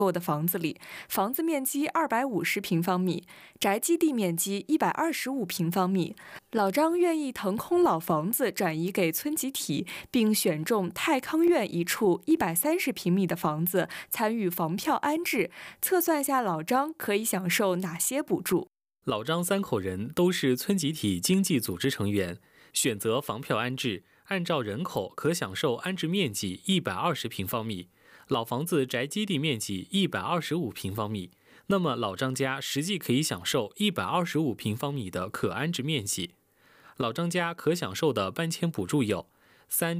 购的房子里，房子面积250平方米，宅基地面积125平方米。老张愿意腾空老房子转移给村集体，并选中泰康苑一处130平米的房子参与房票安置，测算下老张可以享受哪些补助。 老张3口人都是村集体经济组织成员，选择房票安置，按照人口可享受安置面积120平方米，老房子宅基地面积125平方米。那么老张家实际可以享受125平方米的可安置面积。老张家可享受的搬迁补助有：3